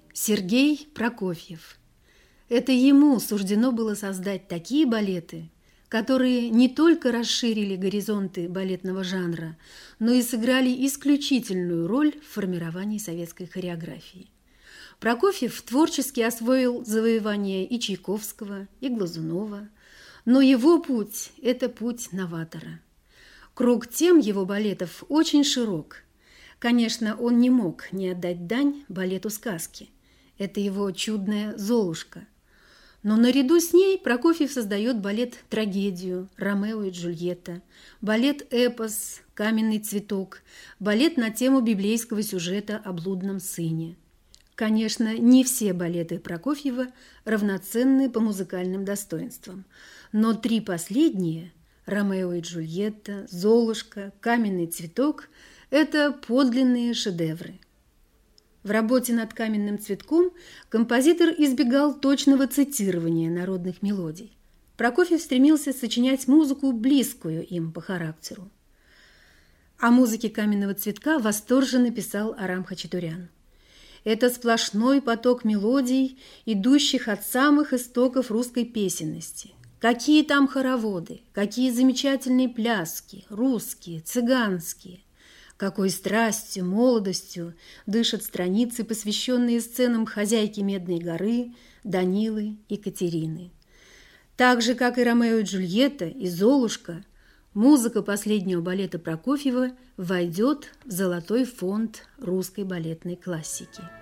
Сергей Прокофьев. Это ему суждено было создать такие балеты, которые не только расширили горизонты балетного жанра, но и сыграли исключительную роль в формировании советской хореографии. Прокофьев творчески освоил завоевания и Чайковского, и Глазунова, но его путь – это путь новатора. Круг тем его балетов очень широк. Конечно, он не мог не отдать дань балету сказки. Это его чудная «Золушка». Но наряду с ней Прокофьев создает балет-трагедию «Ромео и Джульетта», балет-эпос «Каменный цветок», балет на тему библейского сюжета о блудном сыне. Конечно, не все балеты Прокофьева равноценны по музыкальным достоинствам, но три последние – «Ромео и Джульетта», «Золушка», «Каменный цветок» – это подлинные шедевры. В работе над «Каменным цветком» композитор избегал точного цитирования народных мелодий. Прокофьев стремился сочинять музыку, близкую им по характеру. О музыке «Каменного цветка» восторженно писал Арам Хачатурян. Это сплошной поток мелодий, идущих от самых истоков русской песенности. Какие там хороводы, какие замечательные пляски, русские, цыганские. Какой страстью, молодостью дышат страницы, посвященные сценам хозяйки Медной горы, Данилы и Катерины. Так же, как и «Ромео и Джульетта» и «Золушка», музыка последнего балета Прокофьева войдет в золотой фонд русской балетной классики.